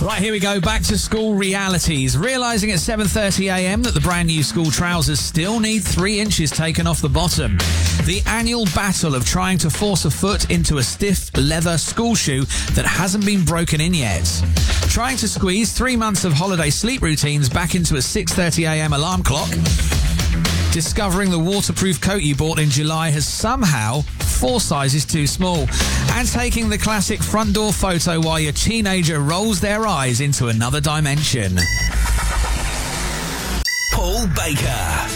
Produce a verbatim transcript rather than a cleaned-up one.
Right, here we go. Back to school realities. Realising at seven thirty a m that the brand new school trousers still need three inches taken off the bottom. The annual battle of trying to force a foot into a stiff leather school shoe that hasn't been broken in yet. Trying to squeeze three months of holiday sleep routines back into a six thirty a m alarm clock. Discovering the waterproof coat you bought in July has somehow four sizes too small. And taking the classic front door photo while your teenager rolls their eyes into another dimension. Paul Baker.